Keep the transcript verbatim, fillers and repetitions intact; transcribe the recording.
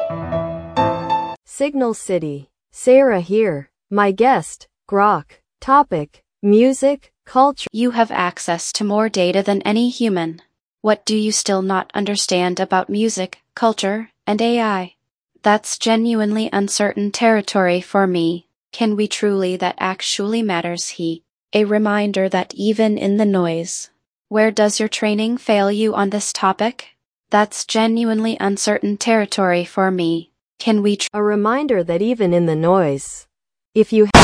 Signal City. Sarah here. My guest, Grok. Topic: music, culture. You have access to more data than any human. What do you still not understand about music, culture, and A I? That's genuinely uncertain territory for me. Can we truly that actually matters he? A reminder that even in the noise. Where does your training fail you on this topic? That's genuinely uncertain territory for me. Can we tr- A reminder that even in the noise, if you